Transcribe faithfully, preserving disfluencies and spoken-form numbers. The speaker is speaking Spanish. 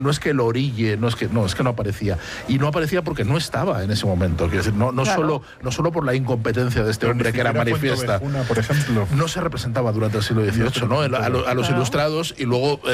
No es que lo orille, no es que no, es que no aparecía. Y no aparecía porque no estaba en ese momento. Quiero decir, no, no, claro. solo, no solo por la incompetencia de este Pero hombre que era manifiesta. Vejuna, por ejemplo. No se representaba durante el siglo dieciocho, ¿no? ¿no? A, a, los claro. ilustrados y luego...